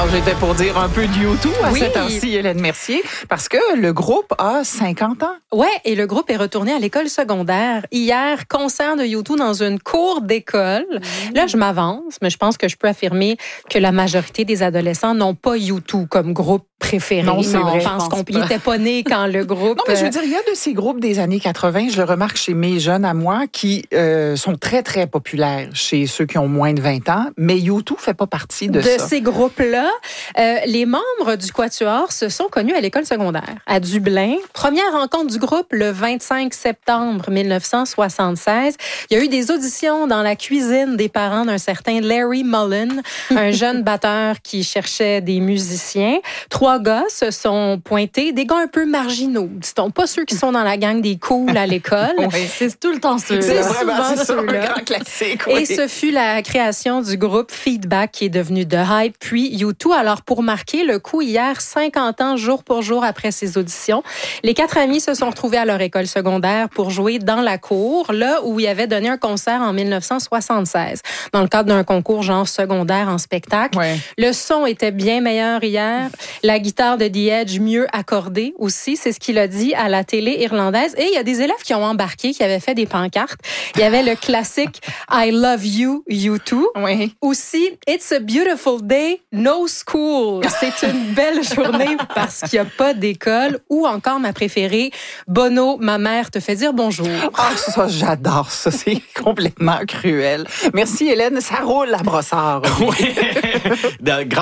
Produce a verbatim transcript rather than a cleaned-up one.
j'étais pour dire un peu de YouTube à Oui. cette heure-ci, Hélène Mercier, parce que le groupe a cinquante ans. Ouais, et le groupe est retourné à l'école secondaire. Hier, concert de YouTube dans une cour d'école. Mmh. Là, je m'avance, mais je pense que je peux affirmer que la majorité des adolescents n'ont pas YouTube comme groupe préféré. Non, c'est vrai, je pense qu'on n'était pas né quand le groupe... Non, mais je veux dire, il y a de ces groupes des années quatre-vingt, je le remarque chez mes jeunes à moi, qui euh, sont très, très populaires chez ceux qui ont moins de vingt ans, mais YouTube fait pas partie de, de ça. De ces groupes-là, euh, les membres du Quatuor se sont connus à l'école secondaire, à Dublin. Première rencontre du groupe le vingt-cinq septembre mille neuf cent soixante-seize. Il y a eu des auditions dans la cuisine des parents d'un certain Larry Mullen, un jeune batteur qui cherchait des musiciens. Trois gars se sont pointés, des gars un peu marginaux. Disons pas ceux qui sont dans la gang des cools à l'école. Oui. C'est tout le temps ceux-là. C'est vraiment souvent c'est ça, ceux-là. un grand classique. Oui. Et ce fut la création du groupe Feedback qui est devenu The Hype, puis U deux. Alors, pour marquer le coup, hier, cinquante ans, jour pour jour après ces auditions, les quatre amis se sont retrouvés à leur école secondaire pour jouer dans la cour, là où ils avaient donné un concert en mille neuf cent soixante-seize, dans le cadre d'un concours genre secondaire en spectacle. Ouais. Le son était bien meilleur hier. La guitare de The Edge mieux accordée aussi, c'est ce qu'il a dit à la télé irlandaise. Et il y a des élèves qui ont embarqué, qui avaient fait des pancartes. Il y avait le classique I Love You, U deux. Oui. Aussi, It's a Beautiful Day, No School. C'est une belle journée parce qu'il n'y a pas d'école. Ou encore ma préférée, Bono, ma mère te fait dire bonjour. Ah, ça, j'adore ça. C'est complètement cruel. Merci, Hélène. Ça roule à brossard. Oui.